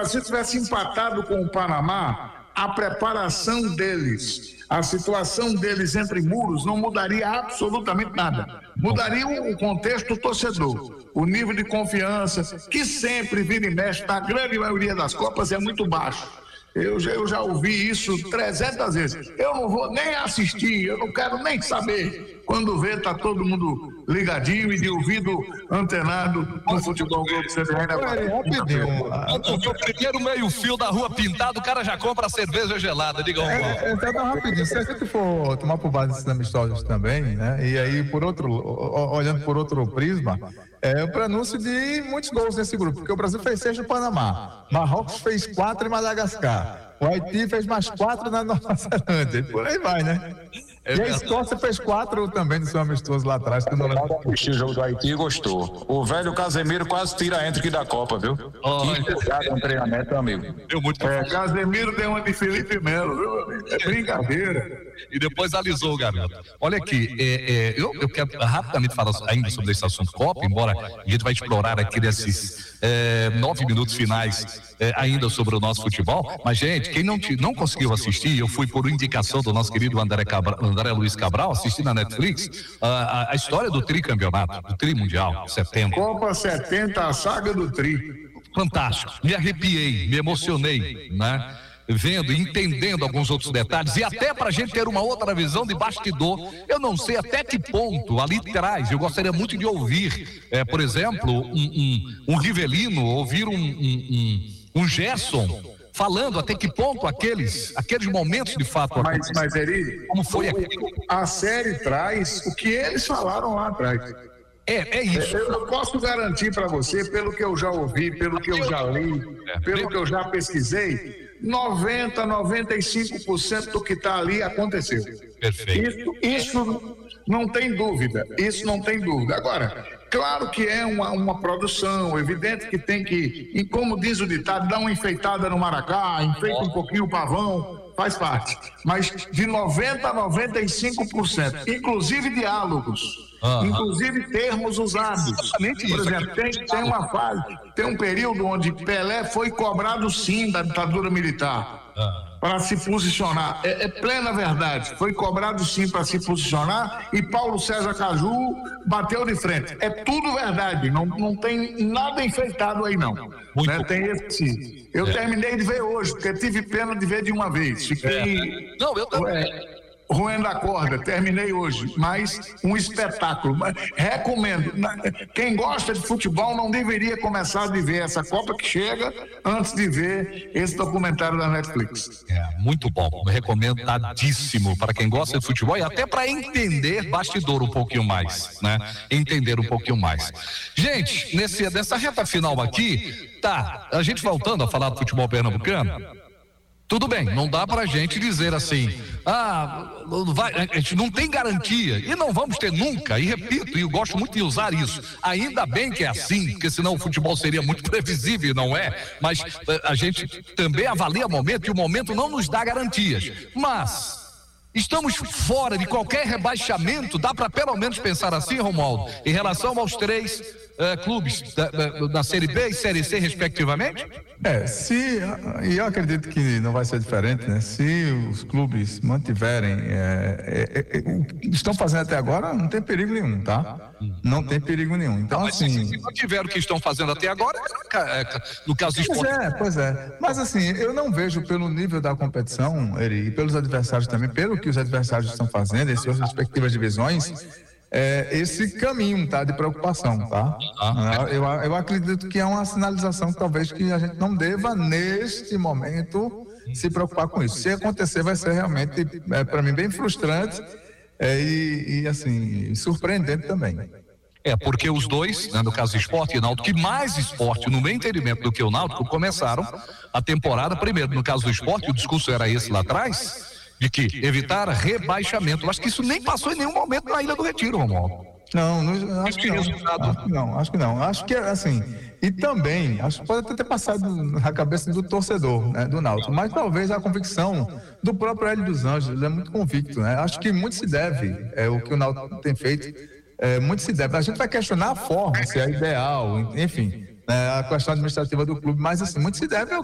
Brasil tivesse empatado com o Panamá, a preparação deles, a situação deles entre muros não mudaria absolutamente nada. Mudaria o contexto do torcedor, o nível de confiança, que sempre vira e mexe, na grande maioria das Copas, é muito baixo. Eu já ouvi isso 300 vezes. Eu não vou nem assistir, eu não quero nem saber. Quando vê, tá todo mundo ligadinho e de ouvido antenado no Futebol Globo CBN. O primeiro meio-fio da rua pintado, o cara já compra a cerveja gelada, diga então, rapidinho, se a gente for tomar por base esses amistosos também, né? E aí, olhando por outro prisma, o prenúncio de muitos gols nesse grupo, porque o Brasil fez 6 no Panamá, Marrocos fez 4 em Madagascar, o Haiti fez mais 4 na Nova Zelândia, e por aí vai, né? E a Escócia fez 4 também no seu amistoso lá atrás. Que não assistiu o jogo do Haiti e gostou. O velho Casemiro quase tira a entre da Copa, viu? Que treinamento, amigo. Casemiro deu uma de Felipe Melo, viu, amigo? É brincadeira. E depois alisou o garoto. Olha aqui, eu quero rapidamente falar ainda sobre esse assunto Copa, embora a gente vai explorar aqui nesses 9 minutos finais ainda sobre o nosso futebol. Mas, gente, quem não conseguiu assistir, eu fui por indicação do nosso querido André Luiz Cabral, assisti na Netflix a história do tricampeonato, do tri mundial, 70. Copa 70, a saga do tri. Fantástico, me arrepiei, me emocionei, né? Vendo e entendendo alguns outros detalhes, e até para a gente ter uma outra visão de bastidor. Eu não sei até que ponto ali atrás, eu gostaria muito de ouvir, por exemplo, um Rivelino, ouvir um Gerson falando até que ponto aqueles momentos de fato. Mas Eri, como foi a série traz o que eles falaram lá atrás. É isso. Eu posso garantir para você, pelo que eu já ouvi, pelo que eu já li, pelo que eu já pesquisei, 95% do que está ali aconteceu. Perfeito. Isso não tem dúvida. Isso não tem dúvida. Agora, claro que é uma produção, evidente que tem que, e como diz o ditado, dar uma enfeitada no maracá, enfeita um pouquinho o pavão, faz parte. Mas de 90% a 95%, inclusive diálogos. Inclusive termos usados. Por exemplo, tem uma fase, tem um período onde Pelé foi cobrado sim da ditadura militar para se posicionar. É plena verdade. Foi cobrado sim para se posicionar e Paulo César Caju bateu de frente. É tudo verdade. Não tem nada enfeitado aí não. Né? Tem esse. Eu terminei de ver hoje, porque tive pena de ver de uma vez. Fiquei. Não, eu também. Roendo a corda, terminei hoje, mas um espetáculo. Recomendo. Quem gosta de futebol não deveria começar a ver essa Copa que chega antes de ver esse documentário da Netflix. Muito bom, recomendadíssimo para quem gosta de futebol e até para entender bastidor um pouquinho mais, né? Entender um pouquinho mais. Gente, nessa reta final aqui, a gente voltando a falar do futebol pernambucano. Tudo bem, não dá pra gente dizer assim, a gente não tem garantia, e não vamos ter nunca, e repito, e eu gosto muito de usar isso, ainda bem que é assim, porque senão o futebol seria muito previsível, não é? Mas a gente também avalia o momento, e o momento não nos dá garantias, mas estamos fora de qualquer rebaixamento, dá para pelo menos pensar assim, Romualdo, em relação aos 3 clubes da Série B e Série C, respectivamente? E eu acredito que não vai ser diferente, né? Se os clubes mantiverem o que estão fazendo até agora, não tem perigo nenhum, tá? Não tem perigo nenhum. Então, assim. Se mantiveram o que estão fazendo até agora, no caso do esporte. Pois é. Mas, assim, eu não vejo pelo nível da competição, Eri, e pelos adversários também, pelo que os adversários estão fazendo, em suas respectivas divisões, esse caminho, tá, de preocupação, tá? Eu acredito que é uma sinalização talvez que a gente não deva neste momento se preocupar com isso. Se acontecer, vai ser realmente para mim bem frustrante e assim surpreendente também. Porque os dois, né, no caso Sport e Náutico, que mais Sport, no meu entendimento, do que o Náutico, começaram a temporada primeiro. No caso do Sport, o discurso era esse lá atrás, de que evitar rebaixamento. Eu acho que isso nem passou em nenhum momento na Ilha do Retiro, Romualdo. Acho que não. Acho que assim, e também, acho que pode até ter passado na cabeça do torcedor, né, do Náutico, mas talvez a convicção do próprio Hélio dos Anjos, ele é muito convicto, né? Acho que muito se deve, o que o Náutico tem feito, muito se deve. A gente vai questionar a forma, se é ideal, enfim, a questão administrativa do clube, mas assim, muito se deve